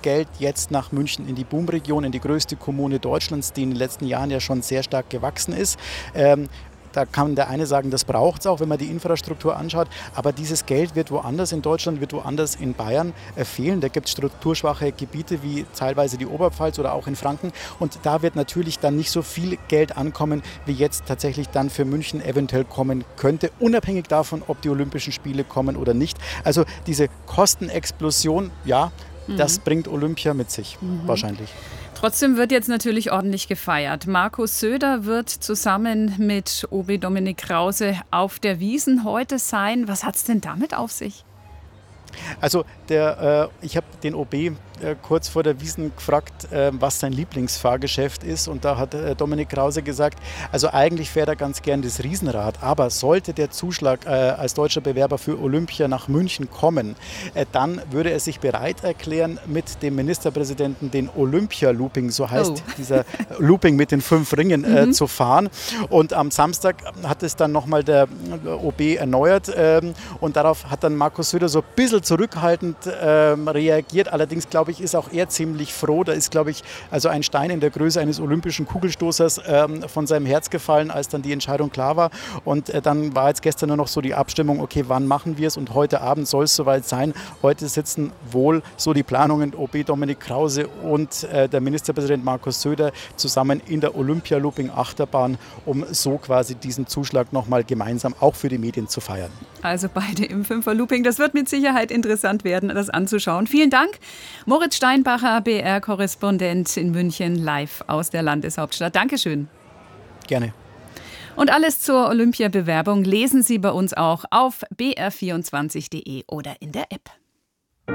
Geld jetzt nach München in die Boomregion, in die größte Kommune Deutschlands, die in den letzten Jahren ja schon sehr stark gewachsen ist. Da kann der eine sagen, das braucht es auch, wenn man die Infrastruktur anschaut. Aber dieses Geld wird woanders in Deutschland, wird woanders in Bayern fehlen. Da gibt es strukturschwache Gebiete wie teilweise die Oberpfalz oder auch in Franken. Und da wird natürlich dann nicht so viel Geld ankommen, wie jetzt tatsächlich dann für München eventuell kommen könnte, unabhängig davon, ob die Olympischen Spiele kommen oder nicht. Also diese Kostenexplosion, ja, das bringt Olympia mit sich, wahrscheinlich. Trotzdem wird jetzt natürlich ordentlich gefeiert. Markus Söder wird zusammen mit OB Dominik Krause auf der Wiesn heute sein. Was hat es denn damit auf sich? Also ich habe den OB kurz vor der Wiesn gefragt, was sein Lieblingsfahrgeschäft ist. Und da hat Dominik Krause gesagt, also eigentlich fährt er ganz gern das Riesenrad. Aber sollte der Zuschlag als deutscher Bewerber für Olympia nach München kommen, dann würde er sich bereit erklären, mit dem Ministerpräsidenten den Olympia-Looping, so heißt dieser Looping mit den 5 Ringen, zu fahren. Und am Samstag hat es dann nochmal der OB erneuert. Und darauf hat dann Markus Söder so ein bisschen zurückhaltend reagiert. Allerdings, glaube ich, ist auch er ziemlich froh. Da ist, glaube ich, also ein Stein in der Größe eines olympischen Kugelstoßers von seinem Herz gefallen, als dann die Entscheidung klar war. Und dann war jetzt gestern nur noch so die Abstimmung, okay, wann machen wir es? Und heute Abend soll es soweit sein. Heute sitzen wohl so die Planungen OB Dominik Krause und der Ministerpräsident Markus Söder zusammen in der Olympia-Looping-Achterbahn, um so quasi diesen Zuschlag nochmal gemeinsam auch für die Medien zu feiern. Also beide im 5er-Looping. Das wird mit Sicherheit interessant werden, das anzuschauen. Vielen Dank. Moritz Steinbacher, BR-Korrespondent in München, live aus der Landeshauptstadt. Dankeschön. Gerne. Und alles zur Olympiabewerbung lesen Sie bei uns auch auf br24.de oder in der App.